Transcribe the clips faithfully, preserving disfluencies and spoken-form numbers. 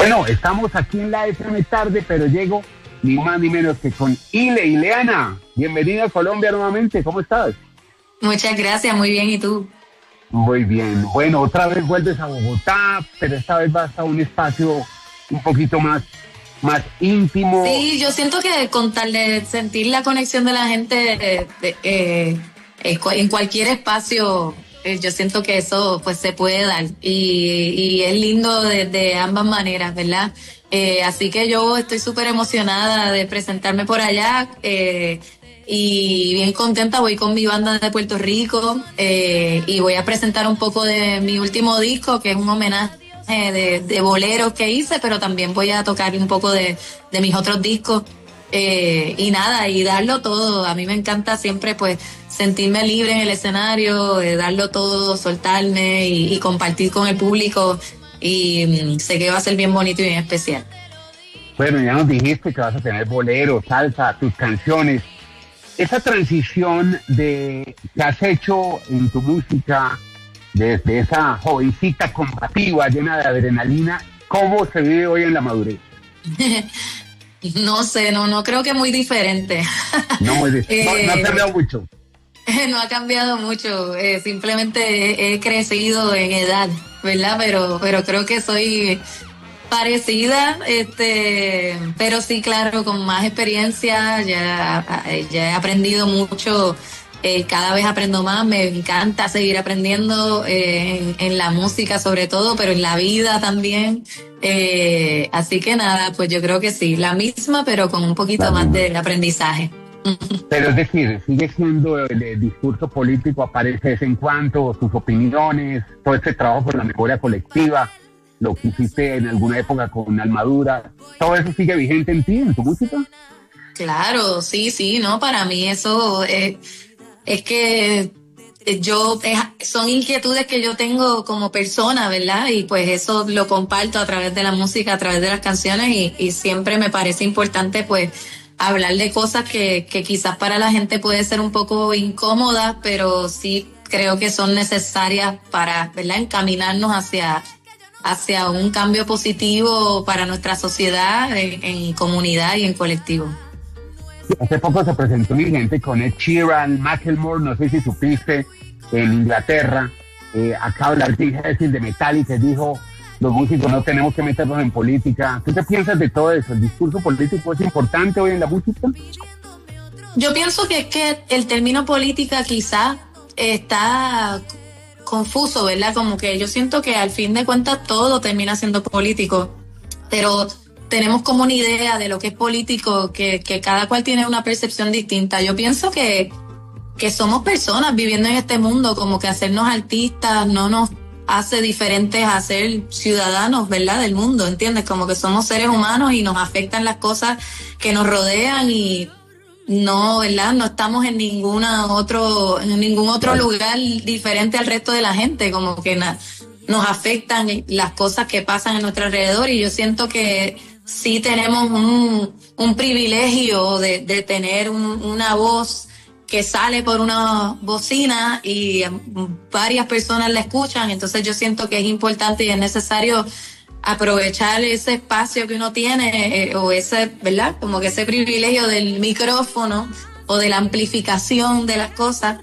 Bueno, estamos aquí en la F M Tarde, pero llego ni más ni menos que con Ile. Ileana, bienvenida a Colombia nuevamente, ¿cómo estás? Muchas gracias, muy bien, ¿y tú? Muy bien, bueno, otra vez vuelves a Bogotá, pero esta vez vas a un espacio un poquito más, más íntimo. Sí, yo siento que con tal de sentir la conexión de la gente eh, de, eh, eh, en cualquier espacio, eh, yo siento que eso pues se puede dar y, y es lindo de, de ambas maneras, ¿verdad? Eh, así que yo estoy súper emocionada de presentarme por allá eh, y bien contenta. Voy con mi banda de Puerto Rico eh, y voy a presentar un poco de mi último disco, que es un homenaje de, de boleros que hice, pero también voy a tocar un poco de, de mis otros discos eh, y nada, y darlo todo. A mí me encanta siempre pues sentirme libre en el escenario, eh, darlo todo, soltarme y, y compartir con el público. Y mmm, sé que va a ser bien bonito y bien especial. Bueno, ya nos dijiste que vas a tener bolero, salsa, tus canciones. Esa transición de que has hecho en tu música desde esa jovencita combativa, llena de adrenalina, ¿cómo se vive hoy en la madurez? No sé, no, no creo que muy diferente. No, muy diferente. eh, no, no ha cambiado mucho. No ha cambiado mucho, eh, simplemente he, he crecido en edad, ¿verdad? Pero, pero creo que soy parecida, este, pero sí, claro, con más experiencia, ya, ya he aprendido mucho, eh, cada vez aprendo más, me encanta seguir aprendiendo eh, en, en la música sobre todo, pero en la vida también, eh, así que nada, pues yo creo que sí, la misma, pero con un poquito la más de aprendizaje. Pero es decir, sigue siendo el, el discurso político, aparece de vez en cuando, tus opiniones, todo este trabajo por la memoria colectiva, lo que hiciste en alguna época con Almadura, ¿todo eso sigue vigente en ti, en tu música? Claro, sí, sí, no, para mí eso eh, es que yo, es, son inquietudes que yo tengo como persona, ¿verdad? Y pues eso lo comparto a través de la música, a través de las canciones y, y siempre me parece importante pues hablar de cosas que, que quizás para la gente puede ser un poco incómodas, pero sí creo que son necesarias para, ¿verdad?, encaminarnos hacia, hacia un cambio positivo para nuestra sociedad, en, en comunidad y en colectivo. Hace poco se presentó mi gente con Ed Sheeran, Macklemore, no sé si supiste, en Inglaterra. Eh, acá la artista de Metallica dijo: los músicos no tenemos que meternos en política. ¿Tú qué piensas de todo eso? ¿El discurso político es importante hoy en la música? Yo pienso que es que el término política quizás está confuso, ¿verdad? Como que yo siento que al fin de cuentas todo termina siendo político, pero tenemos como una idea de lo que es político, que, que cada cual tiene una percepción distinta. Yo pienso que, que somos personas viviendo en este mundo, como que hacernos artistas no nos hace diferentes a ser ciudadanos, ¿verdad?, del mundo, ¿entiendes? Como que somos seres humanos y nos afectan las cosas que nos rodean y no, ¿verdad?, no estamos en ninguna otro, en ningún otro lugar diferente al resto de la gente, como que na, nos afectan las cosas que pasan a nuestro alrededor y yo siento que sí tenemos un, un privilegio de, de tener un, una voz que sale por una bocina y varias personas la escuchan, entonces yo siento que es importante y es necesario aprovechar ese espacio que uno tiene eh, o ese, ¿verdad?, como que ese privilegio del micrófono o de la amplificación de las cosas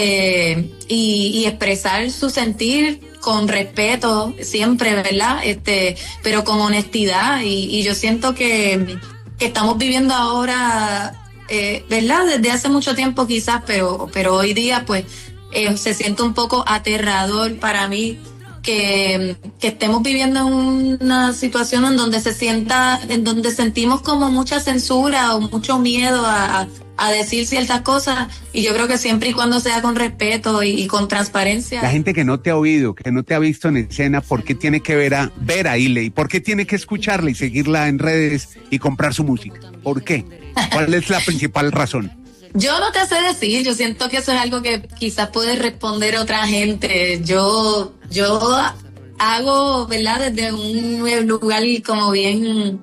eh, y, y expresar su sentir con respeto siempre, ¿verdad?, este, pero con honestidad y, y yo siento que, que estamos viviendo ahora Eh, ¿verdad?, desde hace mucho tiempo quizás, pero, pero hoy día pues eh, se siente un poco aterrador para mí que, que estemos viviendo en una situación en donde se sienta, en donde sentimos como mucha censura o mucho miedo a, a decir ciertas cosas y yo creo que siempre y cuando sea con respeto y, y con transparencia. La gente que no te ha oído, que no te ha visto en escena, ¿por qué tiene que ver a, ver a Ile? ¿Y por qué tiene que escucharla y seguirla en redes y comprar su música? ¿Por qué? ¿Cuál es la principal razón? Yo no te sé decir, yo siento que eso es algo que quizás puede responder otra gente. Yo, yo hago, ¿verdad?, desde un lugar como bien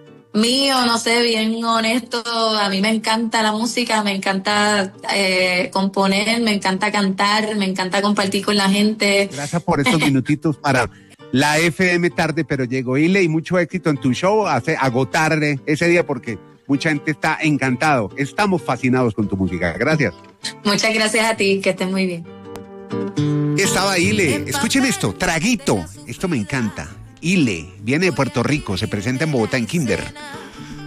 mío, no sé, bien honesto. A mí me encanta la música, me encanta eh, componer, me encanta cantar, me encanta compartir con la gente. Gracias por estos minutitos para La F M tarde, pero llegó. Ile, y mucho éxito en tu show, hace agotar ese día porque mucha gente está encantado. Estamos fascinados con tu música. Gracias. Muchas gracias a ti, que estés muy bien. Estaba Ile. Escuchen esto, Traguito. Esto me encanta. Ile viene de Puerto Rico, se presenta en Bogotá en Kinder.